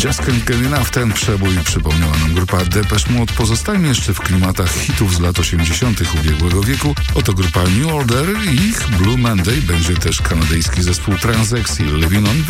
Just Can't Get Enough. Ten przebój przypomniała nam grupa Depeche Mode. Pozostajmy jeszcze w klimatach hitów z lat 80. ubiegłego wieku. Oto grupa New Order i ich Blue Monday. Będzie też kanadyjski zespół Transex i Living on